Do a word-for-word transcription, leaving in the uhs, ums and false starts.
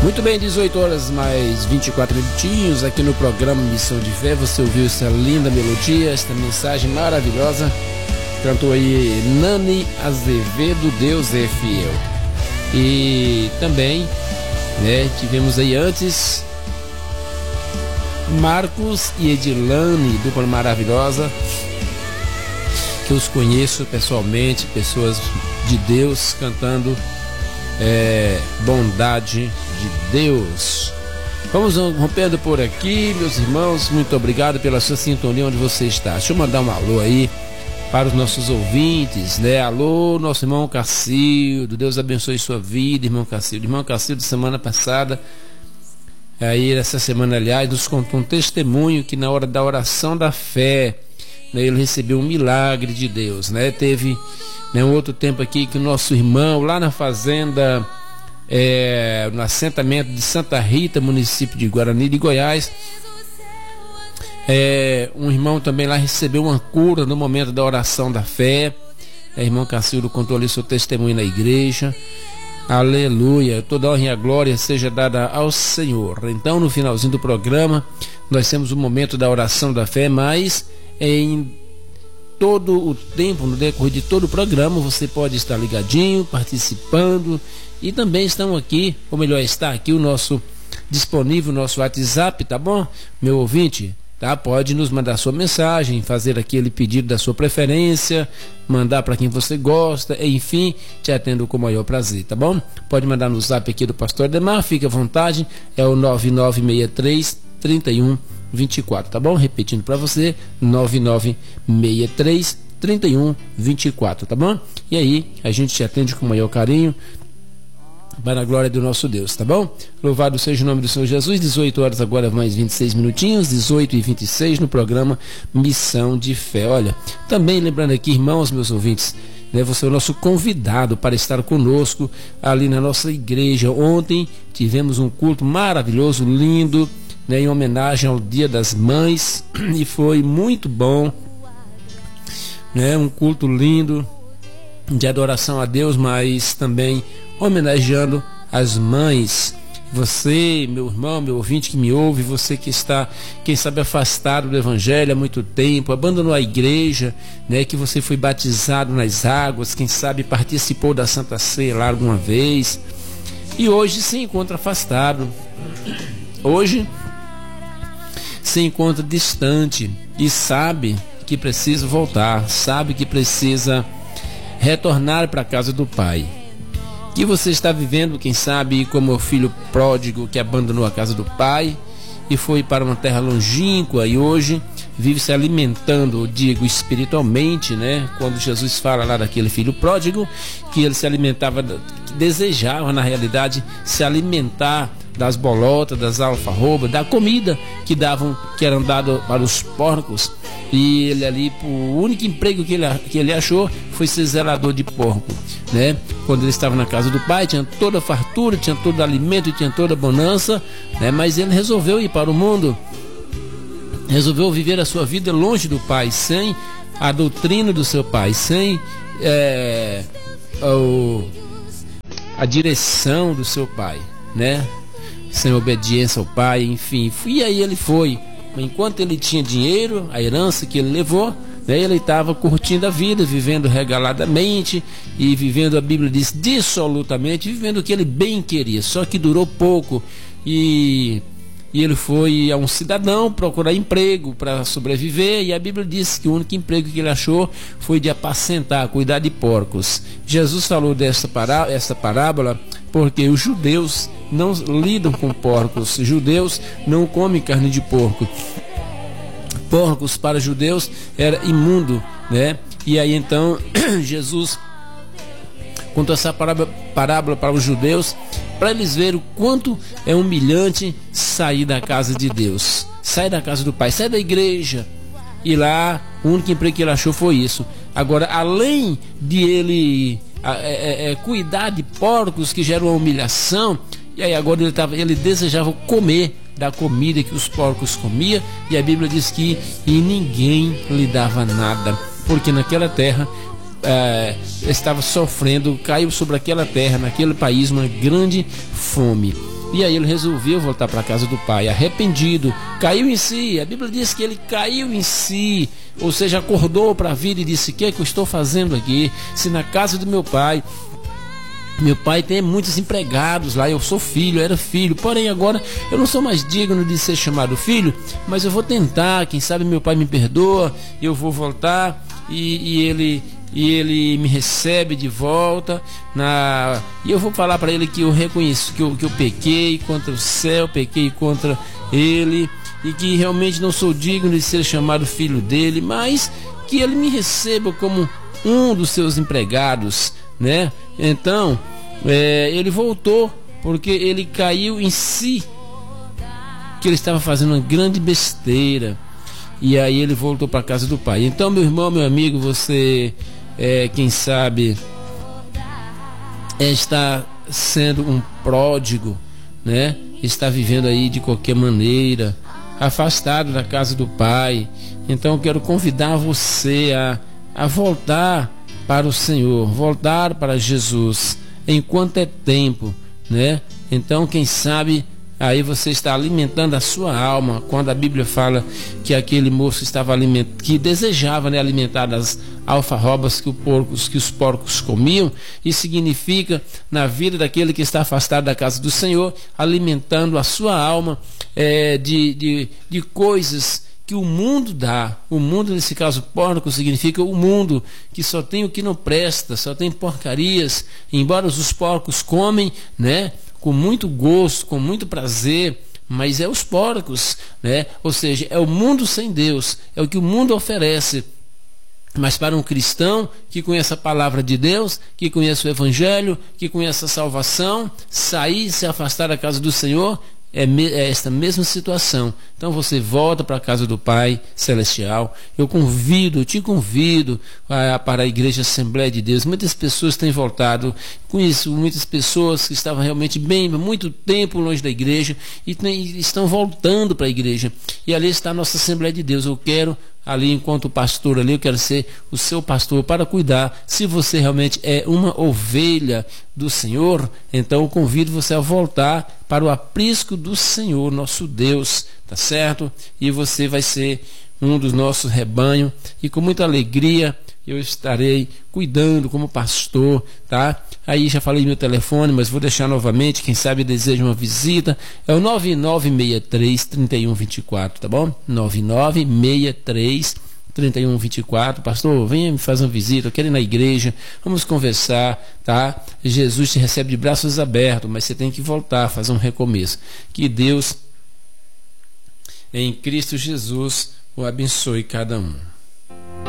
Muito bem, dezoito horas mais vinte e quatro minutinhos aqui no programa Missão de Fé. Você ouviu essa linda melodia, esta mensagem maravilhosa. Cantou aí Nani Azevedo, Deus é Fiel. E também, né, tivemos aí antes Marcos e Edilane, dupla maravilhosa, que eu os conheço pessoalmente, pessoas de Deus cantando é, bondade de Deus. Vamos rompendo por aqui, meus irmãos. Muito obrigado pela sua sintonia onde você está. Deixa eu mandar um alô aí para os nossos ouvintes, né? Alô, nosso irmão Cacildo, Deus abençoe sua vida, irmão Cacildo. Irmão Cacildo, semana passada, aí essa semana, aliás, nos contou um testemunho que na hora da oração da fé, né, ele recebeu um milagre de Deus, né? Teve, né, um outro tempo aqui que o nosso irmão lá na fazenda, é, no assentamento de Santa Rita, município de Guarani de Goiás, É, um irmão também lá recebeu uma cura no momento da oração da fé. É, irmão Cacildo contou ali seu testemunho na igreja. Aleluia, toda honra e a glória seja dada ao Senhor. Então, no finalzinho do programa, nós temos o momento da oração da fé, mas em todo o tempo, no decorrer de todo o programa, você pode estar ligadinho, participando, e também estão aqui, ou melhor, está aqui o nosso disponível, o nosso WhatsApp, tá bom, meu ouvinte? Tá? Pode nos mandar sua mensagem, fazer aquele pedido da sua preferência, mandar para quem você gosta, enfim, te atendo com o maior prazer, tá bom? Pode mandar no zap aqui do Pastor Ademar, fique à vontade, é o nove nove seis três, três um dois quatro, tá bom? Repetindo para você, nove nove seis três, três um dois quatro, tá bom? E aí, a gente te atende com o maior carinho, para a glória do nosso Deus, tá bom? Louvado seja o nome do Senhor Jesus. Dezoito horas agora mais vinte e seis minutinhos, dezoito e vinte e seis no programa Missão de Fé. Olha, também lembrando aqui, irmãos, meus ouvintes, né, você é o nosso convidado para estar conosco ali na nossa igreja. Ontem tivemos um culto maravilhoso, lindo, né, em homenagem ao Dia das Mães, e foi muito bom, né, um culto lindo de adoração a Deus, mas também homenageando as mães. Você, meu irmão, meu ouvinte que me ouve, você que está, quem sabe, afastado do Evangelho há muito tempo, abandonou a igreja, né, que você foi batizado nas águas, quem sabe participou da Santa Ceia lá alguma vez, e hoje se encontra afastado, hoje se encontra distante e sabe que precisa voltar, sabe que precisa retornar para a casa do Pai. Que você está vivendo, quem sabe, como o filho pródigo que abandonou a casa do pai e foi para uma terra longínqua e hoje vive se alimentando, digo, espiritualmente, né? Quando Jesus fala lá daquele filho pródigo, que ele se alimentava, que desejava, na realidade, se alimentar das bolotas, das alfarrobas, da comida que davam, que eram dadas para os porcos. E ele ali, o único emprego que ele, que ele achou foi ser zelador de porco, né? Quando ele estava na casa do pai, tinha toda a fartura, tinha todo o alimento, tinha toda a bonança, né? Mas ele resolveu ir para o mundo, resolveu viver a sua vida longe do pai, sem a doutrina do seu pai, sem é, o, a direção do seu pai, né? Sem obediência ao pai, enfim. E aí ele foi. Enquanto ele tinha dinheiro, a herança que ele levou, né, ele estava curtindo a vida, vivendo regaladamente e vivendo, a Bíblia diz, dissolutamente, vivendo o que ele bem queria. Só que durou pouco e, e ele foi a um cidadão procurar emprego para sobreviver, e a Bíblia diz que o único emprego que ele achou foi de apacentar, cuidar de porcos. Jesus falou dessa pará essa parábola porque os judeus não lidam com porcos, os judeus não comem carne de porco. Porcos para judeus era imundo, né? E aí então Jesus contou essa parábola, parábola para os judeus, para eles verem o quanto é humilhante sair da casa de Deus, sair da casa do Pai, sair da igreja. E lá o único emprego que ele achou foi isso. Agora, além de ele é, é, é, cuidar de porcos, que gera uma humilhação, e aí agora ele, tava, ele desejava comer da comida que os porcos comiam, e a Bíblia diz que e ninguém lhe dava nada, porque naquela terra é, estava sofrendo, caiu sobre aquela terra, naquele país, uma grande fome. E aí ele resolveu voltar para a casa do pai, arrependido, caiu em si. A Bíblia diz que ele caiu em si, ou seja, acordou para a vida e disse: o que é que eu estou fazendo aqui? Se na casa do meu pai, meu pai tem muitos empregados lá, eu sou filho, eu era filho, porém agora eu não sou mais digno de ser chamado filho, mas eu vou tentar, quem sabe meu pai me perdoa, eu vou voltar e, e ele... e ele me recebe de volta, na... e eu vou falar para ele que eu reconheço que eu, que eu pequei contra o céu, pequei contra ele, e que realmente não sou digno de ser chamado filho dele, mas que ele me receba como um dos seus empregados, né? Então é, ele voltou porque ele caiu em si, que ele estava fazendo uma grande besteira, e aí ele voltou para a casa do pai. Então, meu irmão, meu amigo, você É, quem sabe é, está sendo um pródigo, né? Está vivendo aí de qualquer maneira, afastado da casa do pai. Então eu quero convidar você a, a voltar para o Senhor, voltar para Jesus, enquanto é tempo, né? Então quem sabe aí você está alimentando a sua alma, quando a Bíblia fala que aquele moço estava aliment... que desejava, né, alimentar das alfarrobas que, o porcos, que os porcos comiam. Isso significa, na vida daquele que está afastado da casa do Senhor, alimentando a sua alma é, de, de, de coisas que o mundo dá. O mundo, nesse caso, porco, significa o mundo que só tem o que não presta, só tem porcarias. Embora os porcos comem, né, com muito gosto, com muito prazer, mas é os porcos, né? Ou seja, é o mundo sem Deus, é o que o mundo oferece. Mas para um cristão que conhece a palavra de Deus, que conhece o Evangelho, que conhece a salvação, sair e se afastar da casa do Senhor, é, me, é esta mesma situação. Então você volta para a casa do Pai Celestial. Eu convido, eu te convido a, para a Igreja Assembleia de Deus. Muitas pessoas têm voltado com isso, muitas pessoas que estavam realmente bem, muito tempo longe da igreja e tem, estão voltando para a igreja. E ali está a nossa Assembleia de Deus. Eu quero ali, enquanto pastor ali, eu quero ser o seu pastor para cuidar. Se você realmente é uma ovelha do Senhor, então eu convido você a voltar para o aprisco do Senhor, nosso Deus, tá certo? E você vai ser um dos nossos rebanhos, e com muita alegria eu estarei cuidando como pastor, tá? Aí já falei meu telefone, mas vou deixar novamente, quem sabe deseja uma visita, é o nove nove seis três, três um dois quatro, tá bom? nove nove seis três, três um dois quatro. Pastor, venha me fazer uma visita, eu quero ir na igreja, vamos conversar, tá? Jesus te recebe de braços abertos, mas você tem que voltar, fazer um recomeço. Que Deus, em Cristo Jesus, o abençoe cada um.